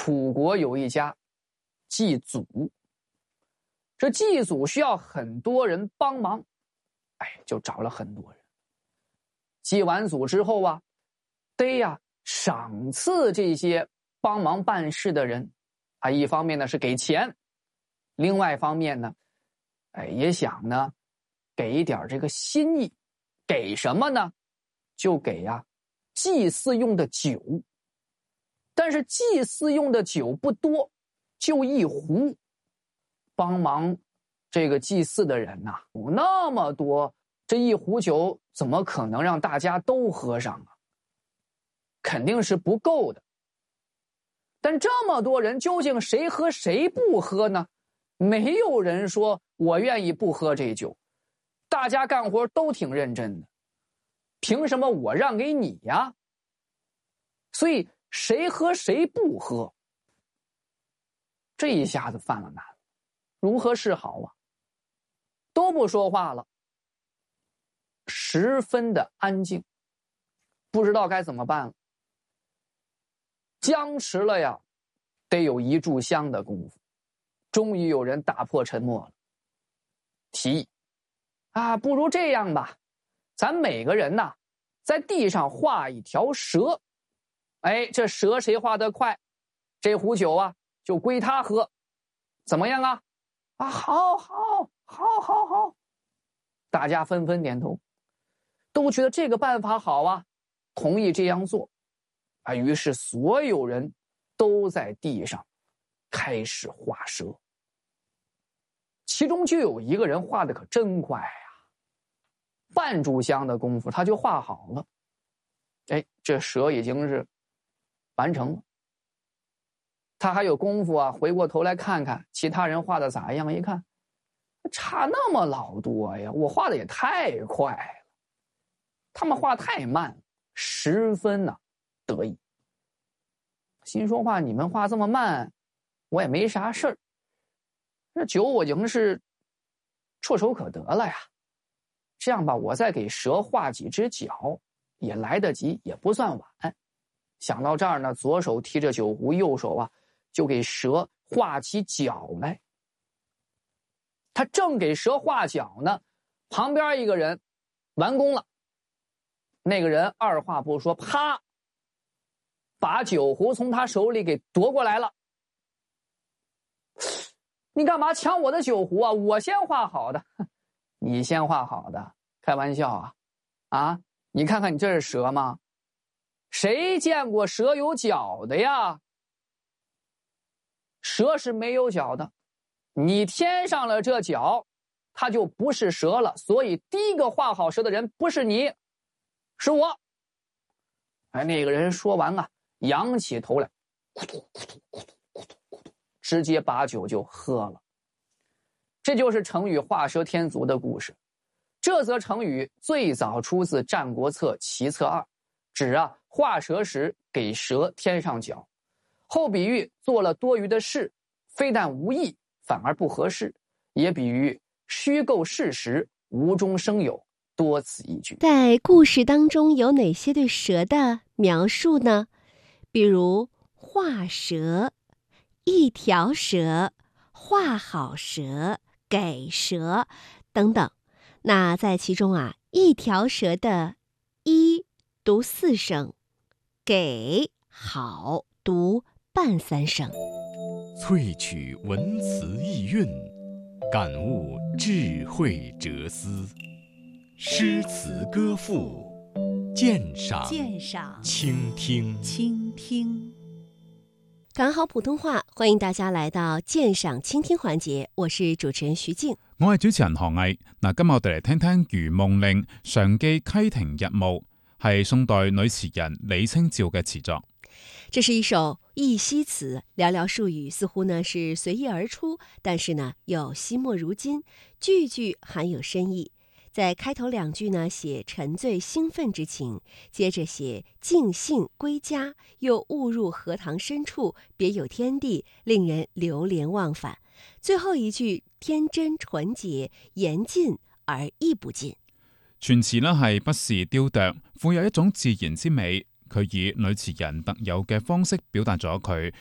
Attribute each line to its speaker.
Speaker 1: 楚国有一家祭祖，这祭祖需要很多人帮忙，就找了很多人。祭完祖之后啊，得赏赐这些帮忙办事的人一方面呢是给钱，另外一方面呢也想呢给一点这个心意。给什么呢？就给祭祀用的酒。但是祭祀用的酒不多，就一壶。帮忙这个祭祀的人有那么多，这一壶酒怎么可能让大家都喝上啊？肯定是不够的。但这么多人，究竟谁喝谁不喝呢？没有人说我愿意不喝这酒，大家干活都挺认真的，凭什么我让给你呀？所以谁喝谁不喝，这一下子犯了难，如何是好啊？都不说话了，十分的安静，不知道该怎么办了。僵持了得有一炷香的功夫，终于有人打破沉默了，提议不如这样吧，咱每个人在地上画一条蛇，这蛇谁画得快，这壶酒就归他喝，怎么样啊？好，大家纷纷点头，都觉得这个办法好同意这样做。于是所有人都在地上开始画蛇，其中就有一个人画的可真快半炷香的功夫他就画好了。这蛇已经是完成了。他还有功夫回过头来看看其他人画的咋样，一看差那么老多呀，我画的也太快了，他们画太慢，十分得意。心说话，你们画这么慢，我也没啥事儿，这酒我已经是唾手可得了呀。这样吧，我再给蛇画几只脚也来得及，也不算晚。想到这儿呢，左手提着酒壶，右手就给蛇画起脚来。他正给蛇画脚呢，旁边一个人完工了。那个人二话不说，啪，把酒壶从他手里给夺过来了。你干嘛抢我的酒壶啊？我先画好的。你先画好的？开玩笑你看看你这是蛇吗？谁见过蛇有脚的呀？蛇是没有脚的，你添上了这脚，它就不是蛇了。所以第一个画好蛇的人不是你，是我。那个人说完仰起头来，咕嘟咕嘟咕嘟咕嘟咕嘟，直接把酒就喝了。这就是成语画蛇添足的故事。这则成语最早出自《战国策·齐策2》，指画蛇时给蛇添上脚，后比喻做了多余的事，非但无益，反而不合适，也比喻虚构事实，无中生有，多此一举。
Speaker 2: 在故事当中有哪些对蛇的描述呢？比如画蛇、一条蛇、画好蛇、给蛇等等。那在其中一条蛇的一读4声，给好读半3声。
Speaker 3: 萃取文辞意蕴，感悟智慧哲思，诗词歌赋，鉴赏倾听。
Speaker 2: 讲好普通話，歡迎大家來到鑑賞傾聽環節，我是主持人徐靜。
Speaker 4: 我係主持人何毅。今日我哋嚟聽聽《如夢令·常記溪亭日暮》，係宋代女詞人李清照嘅詞作。
Speaker 2: 這是一首意稀詞，寥寥數語，似乎呢是隨意而出，但是呢又惜墨如金，句句含有深意。在開頭2句呢寫沉醉興奮之情，接着寫盡興歸家，又誤入荷塘深處，別有天地，令人流連忘返。最後一句天真純潔，言盡而意不盡。
Speaker 4: 全詞呢係不時雕琢，富有一種自然之美。佢以女詞人特有嘅方式表達咗佢